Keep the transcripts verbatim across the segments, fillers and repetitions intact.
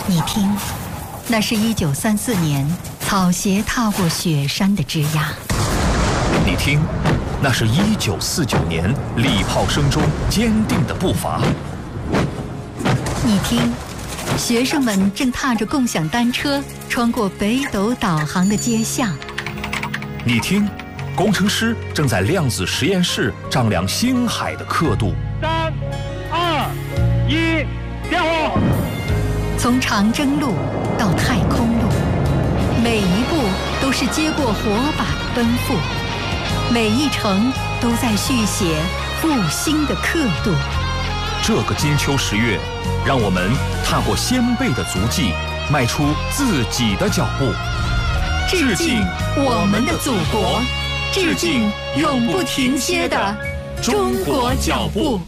你听，那是一九三四年草鞋踏过雪山的枝桠。 你听，那是一九四九年礼炮声中坚定的步伐。 你听，学生们正踏着共享单车穿过北斗导航的街巷。 你听，工程师正在量子实验室丈量星海的刻度。 三、二、一，点火！ 从长征路到太空路，每一步都是接过火把的奔赴，每一程都在续写复兴的刻度。 这个金秋十月，让我们踏过先辈的足迹，迈出自己的脚步。 致敬我们的祖国，致敬永不停歇的中国脚步。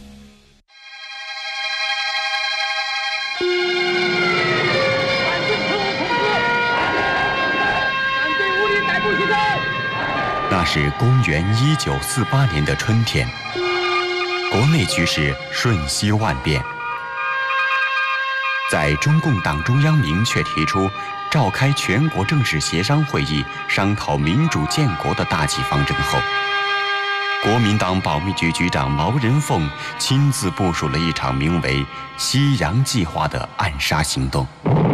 那是公元一九四八年的春天，国内局势瞬息万变。在中共党中央明确提出召开全国正式协商会议商讨民主建国的大计方针后，国民党保密局局长毛人凤亲自部署了一场名为“西洋计划”的暗杀行动。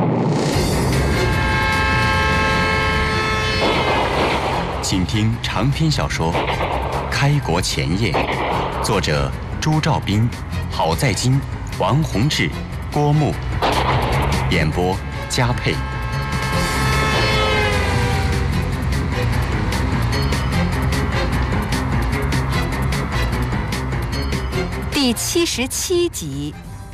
请听长篇小说《开国前夜》，作者朱兆斌、郝在金、王洪志、郭牧，演播嘉佩。 第七十七集。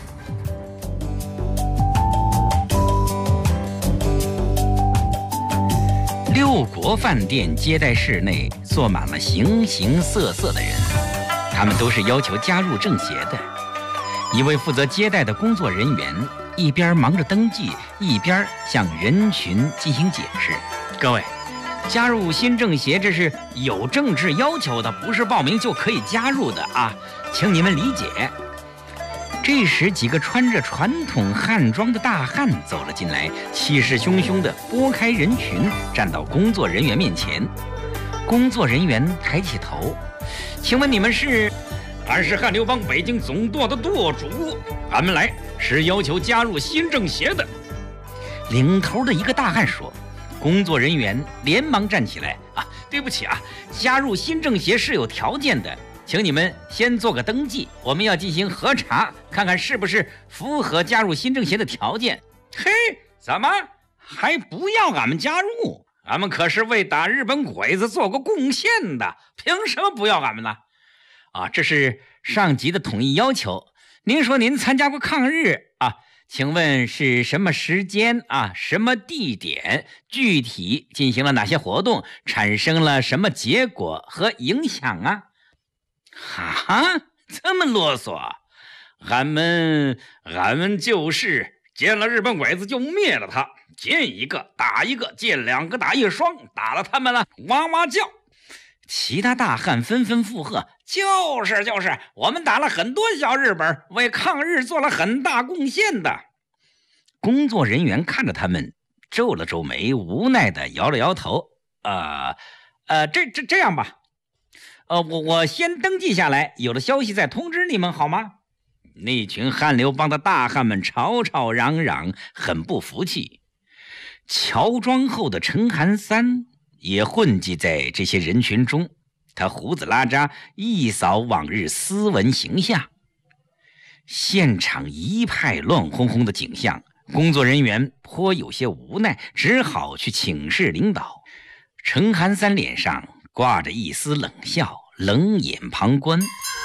六国饭店接待室内坐满了形形色色的人，他们都是要求加入政协的。一位负责接待的工作人员一边忙着登记，一边向人群进行解释：各位，加入新政协这是有政治要求的，不是报名就可以加入的啊，请你们理解。这时，几个穿着传统汉装的大汉走了进来，气势汹汹地拨开人群，站到工作人员面前。工作人员抬起头：“请问你们是？”“俺是汉刘邦北京总舵的舵主，俺们来是要求加入新政协的。”领头的一个大汉说。工作人员连忙站起来：“啊，对不起啊，加入新政协是有条件的。请你们先做个登记，我们要进行核查，看看是不是符合加入新政协的条件。”“嘿，怎么还不要俺们加入？俺们可是为打日本鬼子做过贡献的，凭什么不要俺们呢？”“啊，这是上级的统一要求。您说您参加过抗日啊？请问是什么时间啊？什么地点？具体进行了哪些活动？产生了什么结果和影响啊？”“哈，这么啰嗦？俺们俺们就是见了日本鬼子就灭了他，见一个打一个，见两个打一双，打了他们了哇哇叫。”其他大汉纷纷附和：“就是就是，我们打了很多小日本，为抗日做了很大贡献的。”工作人员看着他们，皱了皱眉，无奈地摇了摇头：“呃呃，这这这样吧。呃，我我先登记下来，有了消息再通知你们，好吗？”那群汉刘邦的大汉们吵吵嚷嚷，很不服气。乔装后的陈寒三也混迹在这些人群中，他胡子拉碴，一扫往日斯文形象。现场一派乱哄哄的景象，工作人员颇有些无奈，只好去请示领导。陈寒三脸上挂着一丝冷笑，冷眼旁观。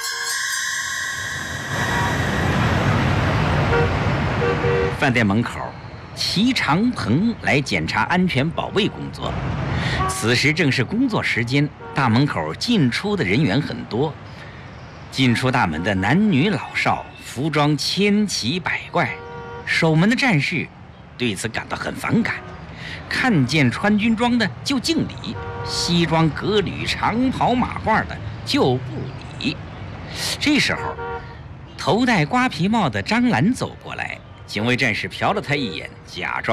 饭店门口，齐长鹏来检查安全保卫工作。此时正是工作时间，大门口进出的人员很多。进出大门的男女老少，服装千奇百怪，守门的战士对此感到很反感。看见穿军装的就敬礼，西装革履、长袍马褂的就不理。这时候，头戴瓜皮帽的张兰走过来， 警卫战士瞟了他一眼，假装